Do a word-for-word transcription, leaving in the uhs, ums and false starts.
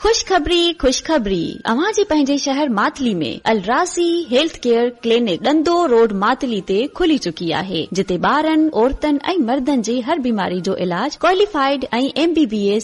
खुशखबरी खुशखबरी अवां जे पंहिंजे शहर मातली में अलरासी health care clinic डंदो road Matali ते खुली चुकी आहे, जिते ॿारनि औरतनि ऐं मर्दनि जी हर बीमारी जो इलाज क्वालिफाइड ऐं एमबीबीएस